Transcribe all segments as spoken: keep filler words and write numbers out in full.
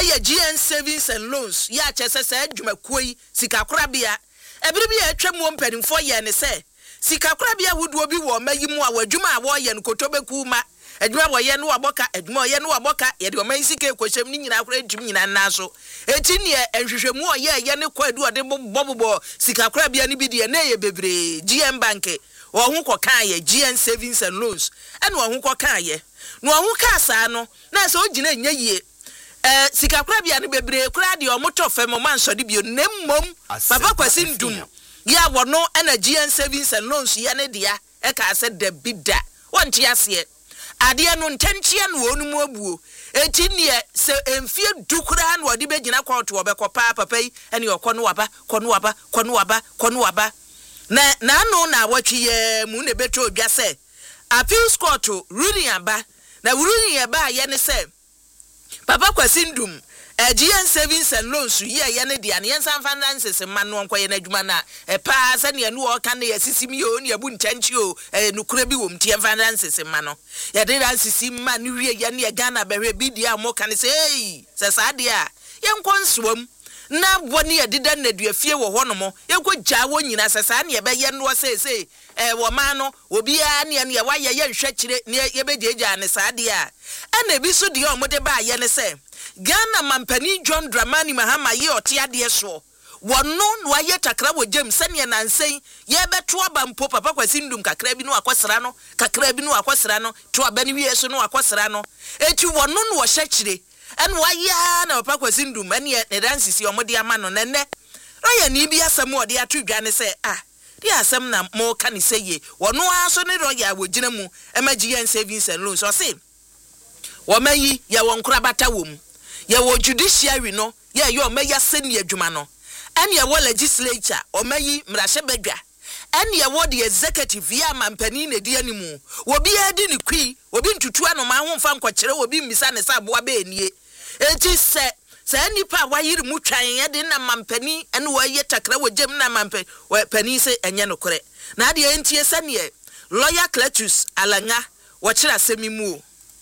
eye G N savings and loans ya chese se adwumakoi sika korabia ebiri bi atwa mu mpanimfo ye ne se sika korabia wuduo bi wo mayimu a wadwuma a wo ye nkotobeku ma adwuma wo ye no waboka adwuma ye no waboka ye de o man sika ekohyem ni nyina akora adwum nyina naso eti ne enhwehwemu o ye ye ne kwadu ode bobobo sika korabia ne bi de na ye bebre G N bank wo hu kokan ye G N savings and loans ene wo hu kokan ye no hu ka sa no na se o gina nya yie eh sika korabia ne bebre kora de o moto fem man so de bio nemmom papa kwasi ndum ya wono ena G N savings and loans ye ne dia e ka se de bida wonte ase ade no ntanchia no onu mu abuo eti ne se emfie dukura na odi begina kwọtụ obekọpa papa yi ene okono waba kono waba kono waba kono waba na na no na awatwi ye mu ne beto odwa se appeals court ruling aba na ruling aba ye ne se papa kwasi ndum G N savings and loans ye ye ne dia ne yensan finances ma no nkoye na adwuma na e pa se ne no o ka ne yasisimi o ne abu ntanchi o e nukura bi wom tie finances ma no ye de ran sisi ma ne wie ye ne Ghana behwe bi dia mo ka ne se ei se sa dia ye nkonsoam na boni ye dida na dua fie wo ho no mo ye ko gya wo nyina se sa ne ye be ye no se se e wo ma no obi a ne ne ye wa ye ye nhwe kire ne ye be gya ne sa dia e na bi so dia o mo de ba ye ne se Ghana mampani John Dramani Mahama ye ote ade so wono no aye takra wo gem sene nansen ye beto aba mpo papa kwasi ndum kakra bi no akosra no kakra bi no akosra no to aba ni wie so no akosra no eti wono no wo hyekire ene waya na papa kwasi ndum ene ne dansisi omode ama no nene roya ni bi asem ode atodwa ne se ah di asem na mo ka ne se ye wono aso ne roya wo gina mu emaji yen savings and loans so se wo mayi ye won kura bata wo mu ye wo judiciary no ye yo meya seni adwuma no ene ye wo legislature o meyi mrahye badwa ene ye wo the executive ya mampani na di animu obi adi ni kwi obi ntutu ano ma ho mfa nkokere obi mmisa ne sa boa be enie enti se se nipa wayiri mu twan ye de na mampani ene wo ye takra wo gem na mampani pani se enye no kore na ade entie sene lawyer Cletus Alanga wo kira semimu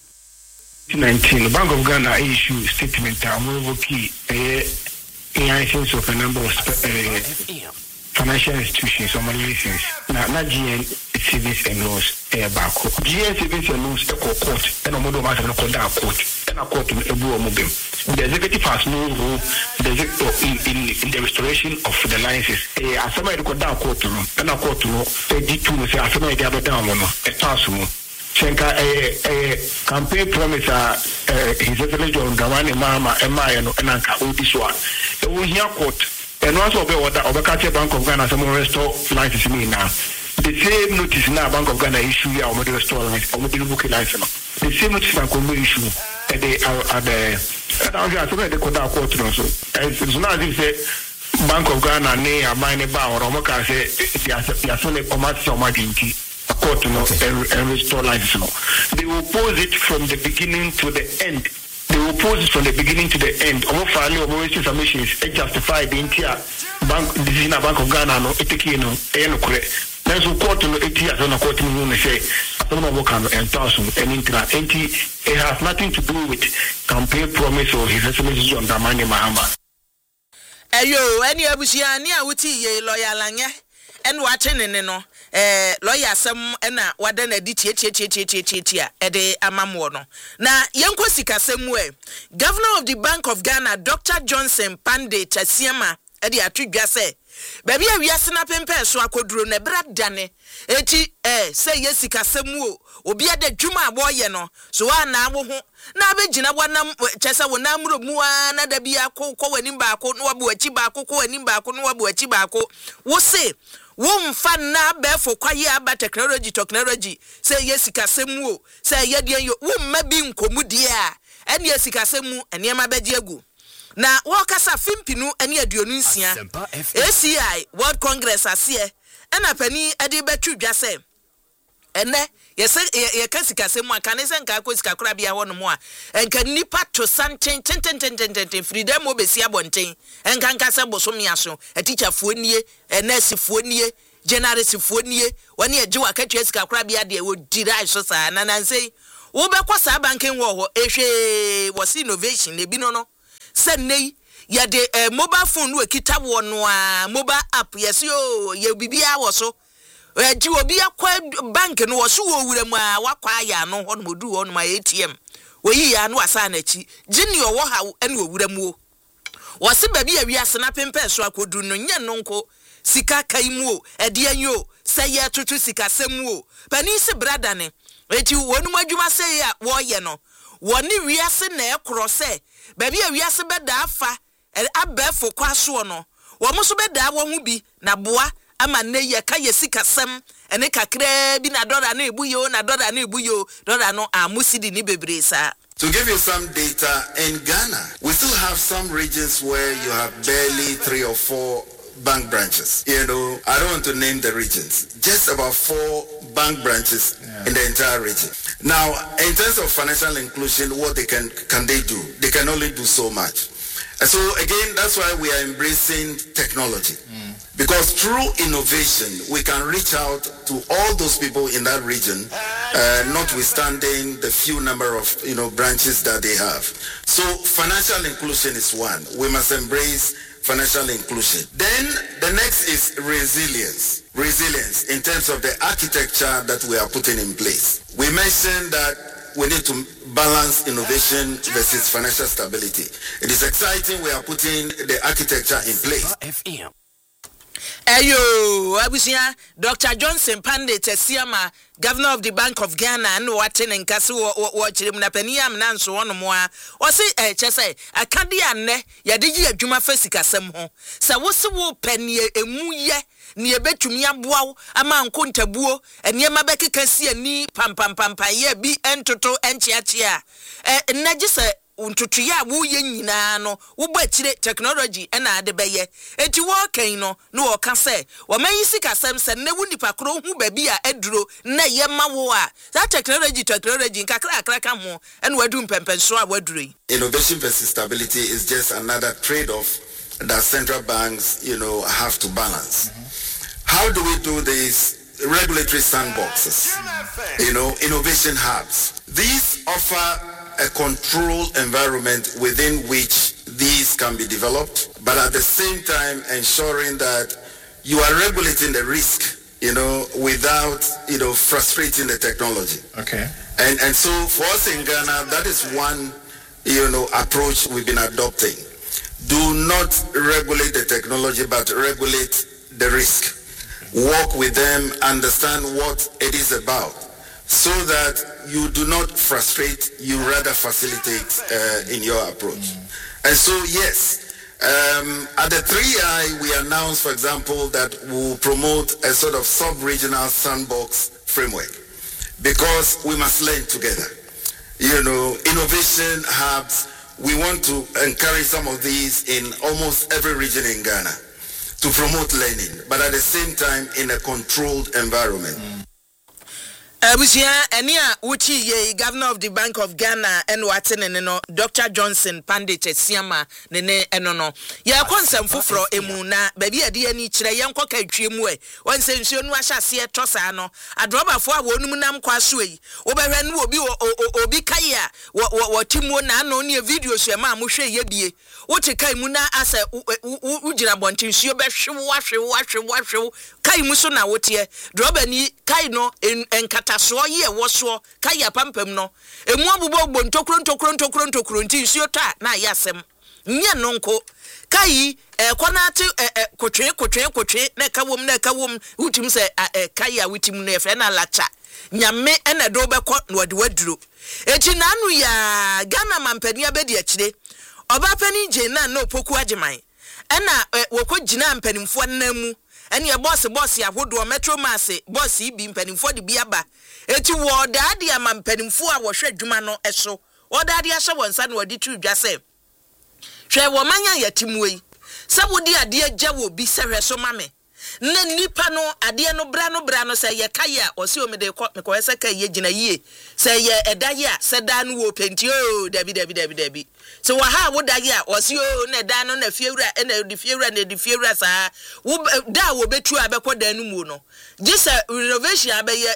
nineteen, the Bank of Ghana issued statement that will key a license of a number of uh, financial institutions or money license. Now, not G N savings and loans a back. G N savings and loans a court and a model matter of conduct court and a court in a blue mobile. The executive has no role in, in, in the restoration of the licenses. As somebody could down court room and a court room, a D two say, as somebody gather down one, a task room. Chenka a campaign promise uh his excellency John Dramani Mahama Emma no enanka odiswa e wo hia court and also be order Obakache Bank of Ghana some restore license me now the same notice now Bank of Ghana issue ya o restore license o model book license the same notice na come issue at the at the and I just the court court no so it's not as if say Bank of Ghana ne amane ba or mo ka say ya ya so le commerce o madinki court no and, and restore license no. They will oppose it from the beginning to the end. They will oppose it from the beginning to the end. Omo file omo raising submissions e justify the entire bank decision of Bank of Ghana no etiki no e no correct. Then so court no eti as on court no no say asono mo kan and thousand and intra enti it has nothing to do with campaign promise or his excellency John Dramani Mahama. Ayo any abusia ni a wuti ye loyal anya en wache ne no eh lawyer asem na wada na di tie tie tie tie tie tie e de amamwo no na yenko sikasem we Governor of the Bank of Ghana Doctor Johnson Pande Tasiema e de atwedwa se baby awiase na pempe so akoduro na bra dane eti eh say yesikasem wo obi ada dwuma aboye no so wa na awo ho na abegina wanam chese wona muro mu na da bia ko ko wani ba ko no wabu achi ba ko ko wani ba ko no wabu achi ba ko wo se wo mfa na befo kwaye aba technology technology say yesikasem wo say ye de yo wo mma bi nkomudie a ene yesikasem mu ene ma beje agu na wo kasa fimpinu ene aduonu nsia A C I World Congress ase ena pani ade betwudwa se ene yese ye kasikasem aka ne se nka akosika kora bia ho no mo a enka nipa to santen ten ten ten ten ten freedom obesi abonten enka nka se bosomi aso atichafuo nie enesifuo nie generalsifuo nie wani eje wakatwa sika kora bia de wo dirai so sa na nansei wo be kwasa banken wo ho ehwe wo innovation ne bi no no send nay. Ya de uh, mobile phone we kita wonwa mobile app yes yo ye bibia wo so e ji obi akwa bank no wo so wo wura mu a wakwa ya no ho no modu ho no ma A T M we yi ya no asa na chi junior wo ha ene wo wura mu wo se ba bi awia se na pempe so akodu no nye no nko sika kai mu o e de anyo se ye tutu sika sem o pani se brada ne e ti wonu adwuma se ya wo ye no wo ni wiase na e kro se ba bi awiase beda afa abefo kwaso no wo mo so beda wo hu bi na boa ama ne ye ka ye sika sem ene kakra bi na dollar na ebuyo na dollar na ebuyo dollar no amusidi ni bebre sa. To give you some data, in Ghana we still have some regions where you have barely three or four bank branches. You know, I don't want to name the regions, just about four bank branches yeah. in the entire region. Now, in terms of financial inclusion, what they can can they do? They can only do so much. And so again, that's why we are embracing technology. Mm. Because through innovation, we can reach out to all those people in that region, uh, notwithstanding the few number of you know branches that they have. So financial inclusion is one. We must embrace financial inclusion. Then the next is resilience. Resilience in terms of the architecture that we are putting in place. We mentioned that we need to balance innovation versus financial stability. It is exciting we are putting the architecture in place. Ayo, abusia Doctor Johnson Pandey Tesiama, Governor of the Bank of Ghana, and watching in Kasu watching Napaniam Nanso on Moa, or say, eh, Chese, a candiane, Yadiji Juma Fesica Semho. So what's the war penny a muye? Near Betumia Bow, a man Kuntabuo, and Yamabeki can see a knee pam pam pam pa ye be entoto and chia chia. Eh, Najisa untutia wu yina no, ubachire technology and adebeye. Eti walking no, no can say, or may you seek a sense and ne wundi pakro who baby a edro, na yema wa. That technology technology in kakra krakamo, and we're doing pempenswa wedri. Innovation versus stability is just another trade-off that central banks, you know, have to balance. Mm-hmm. How do we do this? Regulatory sandboxes, you know, innovation hubs. These offer a controlled environment within which these can be developed, but at the same time ensuring that you are regulating the risk, you know, without, you know, frustrating the technology. Okay. And and so for us in Ghana, that is one, you know, approach we've been adopting. Do not regulate the technology, but regulate the risk. Work with them, understand what it is about, so that you do not frustrate, you rather facilitate uh, in your approach. Mm. And so, yes, um, at the three I, we announced, for example, that we'll promote a sort of sub-regional sandbox framework, because we must learn together. You know, innovation hubs, we want to encourage some of these in almost every region in Ghana to promote learning, but at the same time in a controlled environment. Mm. Abusia enia uchi ye Governor of the Bank of Ghana and watene ne no Doctor Johnson Pandey Tesiama ne ne eno no ya konsem foforo emu na ba bi ade ani kire ye nkọ katwemu e wonse nsuo nu ahyase e tosa no adrobafo a wonum nam kwaso yi wo behwe no obi obi kai a wo timu na no ne video so ma mohwe ye bie wo te kai mu na asa ugira bontin nsuo behwe wo ahwe wo ahwe wo ahwe kai mu so na wo te droba ni kai no enkata so ye wo so kaya pampam no emu abubo gbo ntokro ntokro ntokro ntokro nti nsuo ta na yasem nye no nko kai e kwanate kotwe kotwe kotwe na kawom na kawom utim se kaya witim na efe na lacha nyame ena do bekọ na wode waduro eti nanu ya Ghana mampani abedi akire oba pani je na no poku ageman ena wokọ gina mpanimfo namu ene ye boss boss ahodo metro mass boss ibi mpanimfo de biaba eti wo daade ama mpanimfo a wo hwe adwuma no eso wo daade ahye wonsa na wodi tu dwa se hwe wo manya yatimwe se wodi ade agya wo bi se hwe so mame na nipa no ade no bra no bra no se ye kaya o se o me de ko me ko se ka ye gina yie se ye edaye a se da no wo penti o dabi dabi dabi dabi se wa ha wo daye a o se o na da no na fiewura na di fiewura na di fiewura sa wo da wo betu abekọ da no mu no gisa renovation abeye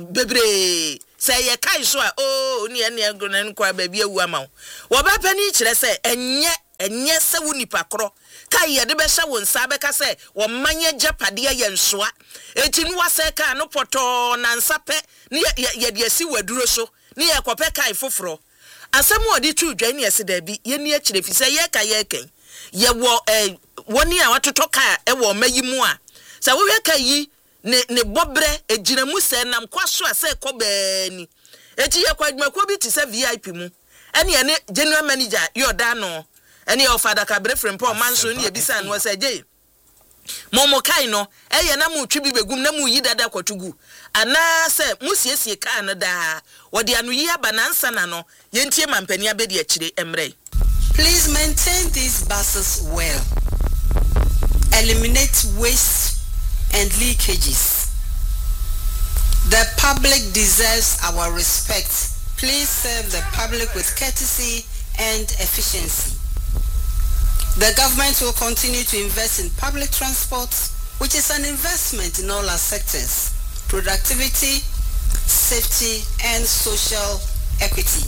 bebre se ye kai so a o ni ene agro na nko ababi awu ama wo ba pani kire se enye enye se wo nipa kro ka ye de be hye wo nsa be ka se wo manye japade ye nsoa eti no wase ka no poto na nsa pe ne ye de asi waduro so ne ye kope kai foforo asem odi tu dwan ne ese da bi ye ni akire fi se ye ka ye ken ye wo eh woni a watoto ka e wo mayi mu a sa wo ye ka yi ne ne bobre ejinamu se nam kwaso ase ko baani eti ye kwadwako bi ti se V I P mu ene ye ne general manager yo da no ene ye ofada ka brefrem pa manso ne ye bisa no se je momo kai no eye na mu twi bi begum na mu yi dada kwatugu ana se mu siesie ka no da wode anu yi aba na nsa na no ye ntie mampani abedi akire emre. Please maintain these buses well. Eliminate waste and leakages. The public deserves our respect. Please serve the public with courtesy and efficiency. The government will continue to invest in public transport, which is an investment in all our sectors: productivity, safety, and social equity.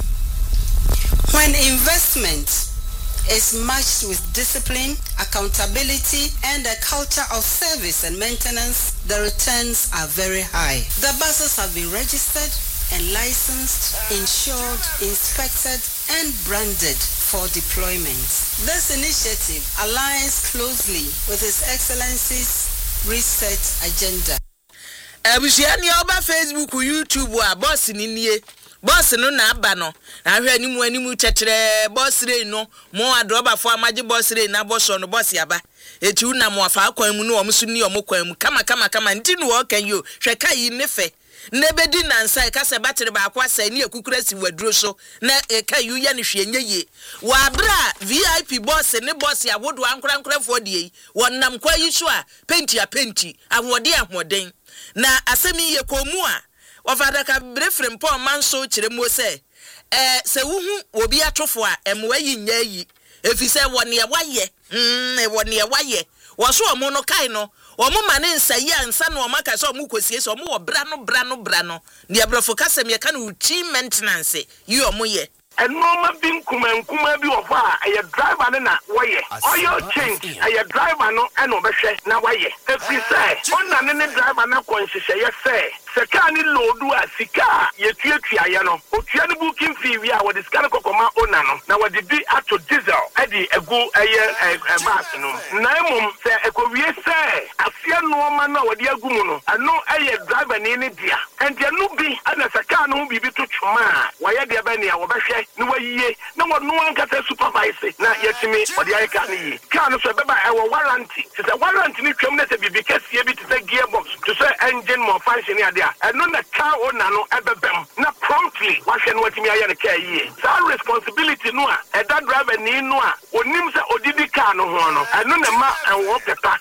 When investment is matched with discipline, accountability, and a culture of service and maintenance, the returns are very high. The buses have been registered and licensed, insured, inspected, and branded for deployment. This initiative aligns closely with His Excellency's research agenda. Abusiani oba Facebook, YouTube, wa boss ni nie. Boss no na aba no na hwe animu animu chetere boss re no mo adroba fo amaje boss re na boss no boss yaba eti una mo afa akwan mu no omsu ni omkwan mu kama kama kama nti no o kan yo hwe kai nefe na bedi nansa ka se batere ba akwa sa ni ekukura si waduro so na kai yu ya ne hwe nyeye wa bra V I P boss ne boss ya wodo ankora ankora fo de wonnam kwa yi so a penti a penti ahode ahoden na asemi ye komu a ofada ka brefrem po manso kiremu se eh se wuhu obi atofo a emwa yi nya yi efise wone e waye mm wone e waye wo so omo no kai no omo mane nsayi ansa no omaka so omo kosie so omo wo bra no bra no bra no ne abrafo kasem ye ka no chi maintenance yi omo ye and normal bin kuma kuma bi ofa a driver na waye oil change a driver no e no behwe na waye efise onna ne ne driver na konsese ye se se ka ni lodu a sika ye tuatua ye no otua ne booking fee wi a wo discount kokoma ona no na wo de bi ato diesel e di egu eye bus no na emum se ekowie se afia no ma na wo de agu mu no ano eye driver ni ne dia and ya no bi ana se ka no bibi to twuma waye de ba ni a wo behwe ni wayiye na wo no ankata supervise na yetimi odi ayi ka ni ka no so beba e wo warranty se warranty ni twam na se bibi kasie bi te gearbox to say engine more function ya dia e no na ka ona no ebebem na promptly wahwe no watimi aye ne ka yiye sa responsibility no a e da driver ni no a onim se odidi ka no ho no e no na ma e wo pepa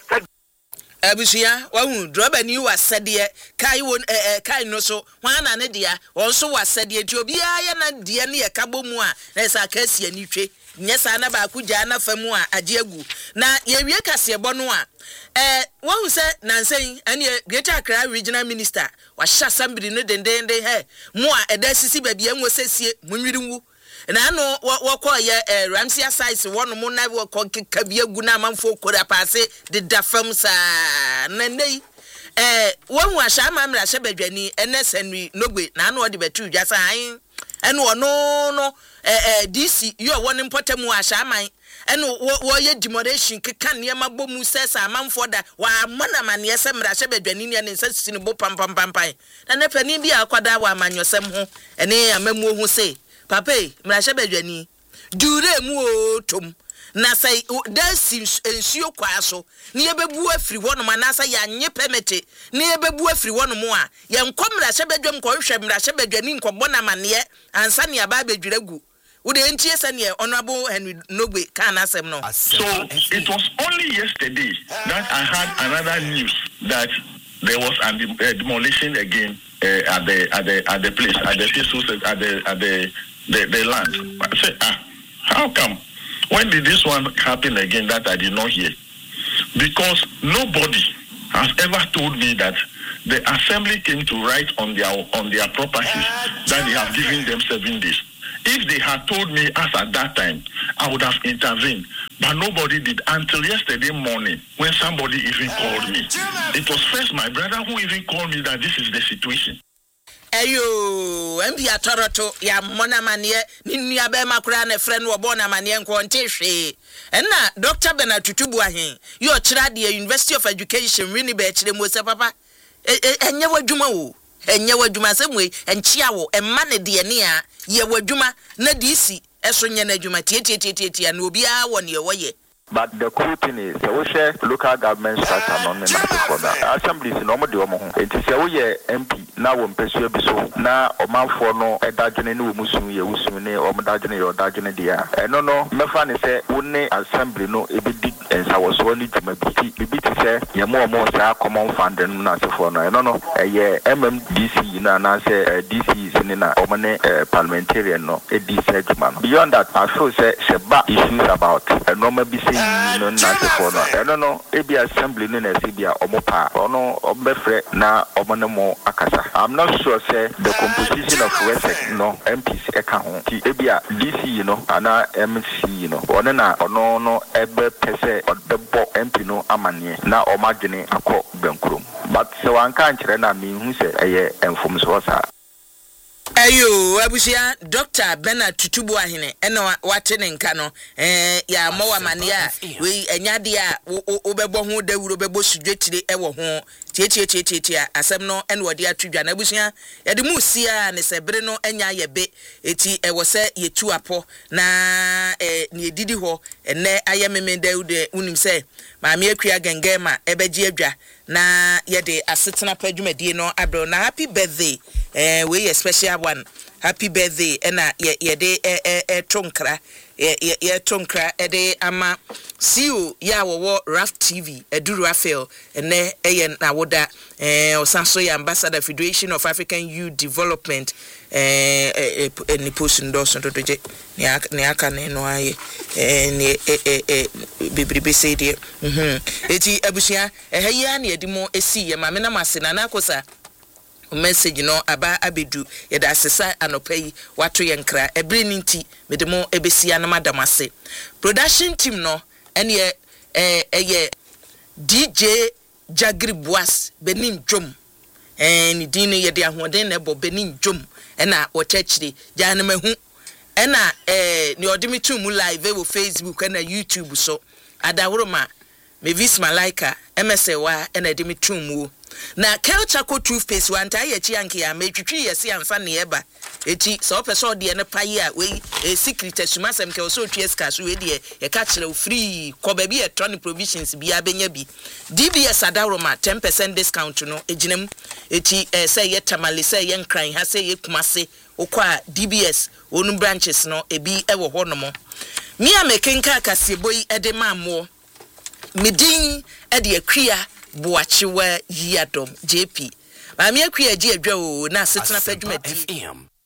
abusia wahu driver ni wasede kai won eh kai no so wana ne dia won so wasede ti obi ya na dia ne ye kabomu a na sa kasi ani twe nyesa na ba ku ja na famu a age agu na ye wie kase bo no a eh wahu se nansen ane Greater Accra Regional Minister wa hya assembly no dendende he mo a eda sisi ba bia nwo sesie munwirinwu na no wokọ ye Ramsey size won mo na wokọ keka bia gu na manfo kora paase de dafam sa na nei eh won ahya mamra hye badwani enesanwi nogbe na no de betu dwasa han ene ono no eh D C yo won importamu ahya man ene wo ye demolition keka ne mabomu sesa manfo da wa mana mane se mra hye badwani ne ne sasisi ne bo pam pam pam pam na ne pani bia akwada wa amanyosem ho ene amamu ho se papa mrasha badwani dure mu otom na sai da sims ensuo kwaso ne yebebu afiri wono manasa ya nye permit ne yebebu afiri wono mu a ye nkom mrasha badwam ko hwehwe mrasha badwani nkobo na mane ansa ne aba badwiragu ude entie sane honorable Henry Nogbe kan asem no. So it was only yesterday that I had another news that there was a uh, demolition again uh, at the at the at the place at the at the at the The, the land. I said, ah, how come? When did this one happen again that I did not hear? Because nobody has ever told me that the assembly came to write on their on their properties that they have given them seven days. If they had told me as at that time, I would have intervened. but nobody did until yesterday morning when somebody even called me. It was first my brother who even called me that this is the situation. Ayo, M P Atoroto, ya mona manie, ninu ya be makura ne friend wo bona manie nko ntehwe. Enna Doctor Bernard Tutubu ahen, yo chira de University of Education wini be chire mo se papa. Enye wadwuma wo. Enye wadwuma semwe, enchia wo, emma ne de ne a ye wadwuma na D C eso nye na adwuma tie tie tie tie na obi a wo ne wo ye. But the cool thing is, we share local government structure on the for that. Assemblies in Omo de Omo. It is a M P now when Pesio Biso, now Oman for no a dajane no Musumi, Usumine, or Madajane or Dajane dia. And no, no, Mefan say, Une assembly no, a bit deep, and so I was only to my B T. B B T say, Yamo Mosa, common fund and Nasafona. I don't know, a year M M D C, in an say, D C is in a Omane parliamentarian, no, a D C man. Beyond that, I feel say, Sheba issues about a normal B C. No, not for no. I don't know. A B assembly in a C B A Omopa or no Obefre na Omanamo Akasa. I'm not sure, say the composition of Wessex, no M Ps account. The A B A D C, you know, and M C, you know, or na or no no Ebe Pese or the Bo M P no Amani na Omagene Ako Benkrum. But so I can't rena me who say a informs was. Ayo abusia Doctor Bernard Tutubu ahene ena wate ne nka no eh ya mowa mania we enyade a obebo ho dawuro bebo sudwetire e wo ho tietie tietie tie asem no ena wode atudwa na abusia ye de musia ne sebre no enya ye be eti e wo se yetu apo na eh ne edidi ho ene aye meme dawude unim se maami akua gengema ebeji adwa na ye de asetena padwumadie no abro na happy birthday eh we special one happy birthday ena ye ye de eh eh tonkra ye ye tonkra e de ama C E O ya wo Raf T V eduru Rafael ene eye na woda eh osanso ya ambassador Federation of African Youth Development eh eh ni post endorse to je ni aka ne no aye eh ni eh eh bibribe say de mhm eti abusia eh ya na edimo esi ye ma me na masena na akosa message no aba abedu ye da asesa anopai wato ye nkra ebere ninti medemo ebesia na madamase production team no ene ye eh eh D J Jagri Boas Benin Jom eh ni din ye de ahoden na ebo Benin Jom ena wo chechiri ja na mahu ena eh ni odimi tu mu live wo Facebook na YouTube so adawroma Mavis Malaika M S wa ena de mitum na culture co toothpaste wan ta ye chi anke ya metwitwi ye se ansa ne eba eti so person de ne paye a we e secret asumasem ke so twie ska so we de ye ka kire free ko ba bi electronic provisions bi abenya bi D B S adaroma ten percent discount no ejinem eti eh, say ye tamale say ye nkran ha say ye kumase okwa D B S onum branches no ebi ewo ho no mo mi amekenka akaseboyi ede mammo midin ede akria Boachiwa Yadom J P. Mamia Quia G. Joe, Nassetna Pedumedi.